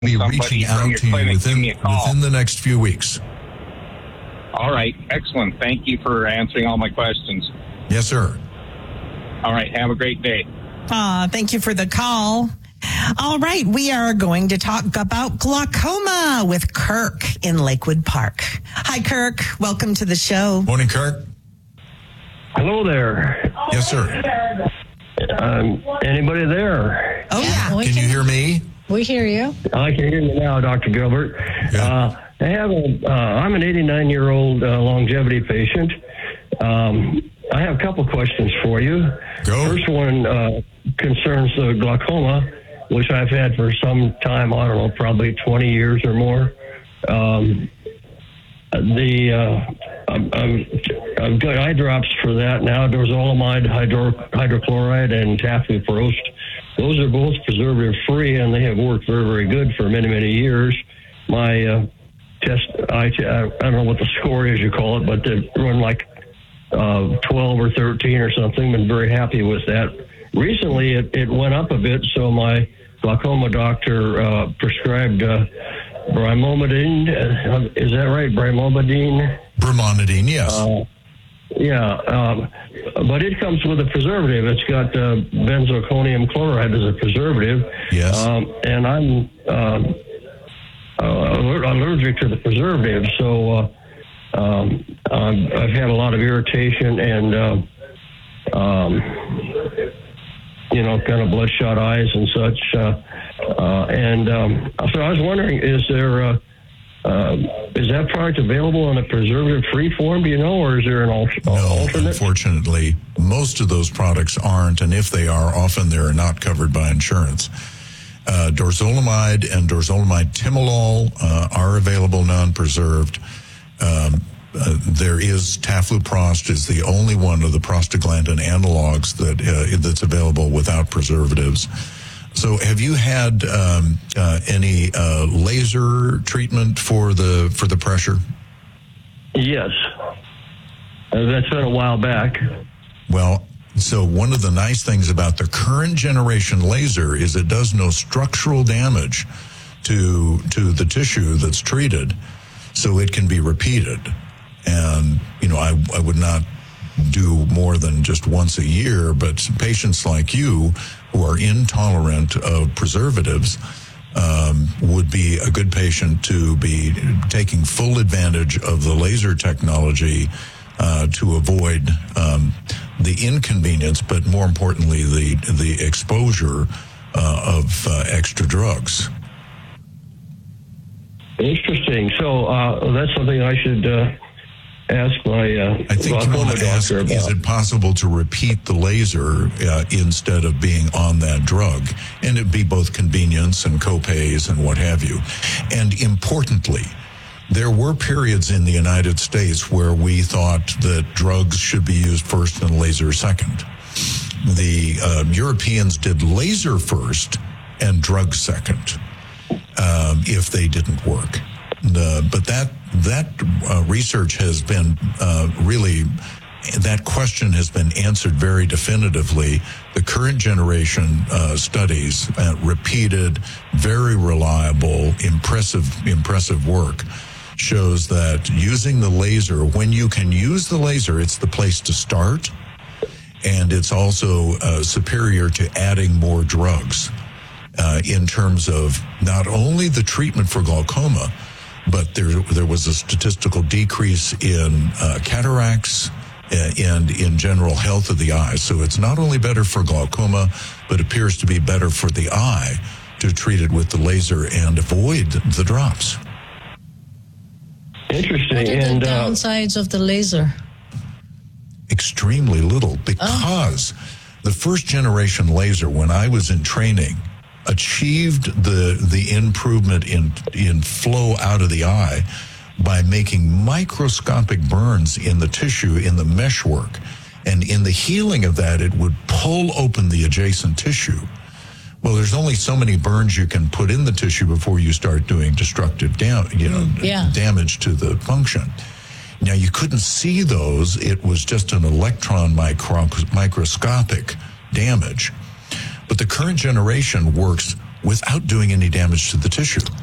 be reaching out to you within the next few weeks. All right. Excellent. Thank you for answering all my questions. Yes, sir. All right. Have a great day. Thank you for the call. All right. We are going to talk about glaucoma with Kirk in Lakewood Park. Hi, Kirk. Welcome to the show. Morning, Kirk. Hello there. Yes, sir. Anybody there? Oh, yeah. Can you hear me? We hear you. I can hear you now, Dr. Gilbert. Yeah. I'm an 89-year-old longevity patient. I have a couple questions for you. Go. First one concerns glaucoma, which I've had for some time. I don't know, probably 20 years or more. I've got eye drops for that now. Dorzolamide, hydrochloride, and tafluprost. Those are both preservative-free, and they have worked very, very good for many, many years. My I don't know what the score is, you call it, but they run like 12 or 13 or something. Been very happy with that. Recently, it went up a bit, so my glaucoma doctor prescribed brimomidine. Is that right? Brimomidine? Brimonidine, yes. But it comes with a preservative. It's got benzalkonium chloride as a preservative. Yes. And I'm allergic to the preservative, so I've had a lot of irritation and kind of bloodshot eyes and such. So I was wondering, is that product available in a preservative-free form, do you know, or is there an alternate? No, unfortunately, most of those products aren't, and if they are, often they're not covered by insurance. Dorzolamide and dorzolamide timolol are available non-preserved. There is tafluprost is the only one of the prostaglandin analogs that's available without preservatives. So have you had any laser treatment for the pressure? Yes. That's been a while back. Well, so one of the nice things about the current generation laser is it does no structural damage to the tissue that's treated, so it can be repeated. And, I would not do more than just once a year, but patients like you who are intolerant of preservatives would be a good patient to be taking full advantage of the laser technology to avoid the inconvenience, but more importantly, the exposure of extra drugs. Interesting. So that's something I should ask my I think you want to ask, about. Is it possible to repeat the laser instead of being on that drug? And it'd be both convenience and copays and what have you. And importantly, there were periods in the United States where we thought that drugs should be used first and laser second. The Europeans did laser first and drugs second if they didn't work. But that research has been that question has been answered very definitively. The current generation studies, repeated, very reliable, impressive work, shows that using the laser, when you can use the laser, it's the place to start, and it's also superior to adding more drugs in terms of not only the treatment for glaucoma, but there was a statistical decrease in cataracts and in general health of the eye. So it's not only better for glaucoma, but appears to be better for the eye to treat it with the laser and avoid the drops. Interesting. What are the downsides of the laser? Extremely little, because the first generation laser, when I was in training, achieved the improvement in flow out of the eye by making microscopic burns in the tissue, in the meshwork. And in the healing of that, it would pull open the adjacent tissue. Well, there's only so many burns you can put in the tissue before you start doing destructive damage to the function. Now, you couldn't see those. It was just an electron microscopic damage. But the current generation works without doing any damage to the tissue.